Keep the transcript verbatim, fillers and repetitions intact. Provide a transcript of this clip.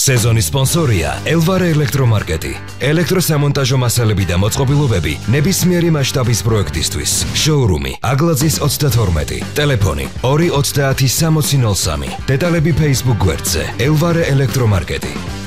სეზონის სპონსორია ელვარე ელექტრომარკეტი. ელექტროსამონტაჟო მასალები და მოწყობილობები ნებისმიერი მასშტაბის პროექტისთვის. შოურუმი აგლაძის ოცდათორმეტი. ტელეფონი ორი ოცდაათი სამოცი ნოლ სამი. დეტალები Facebook გვერდზე ელვარე ელექტრომარკეტი.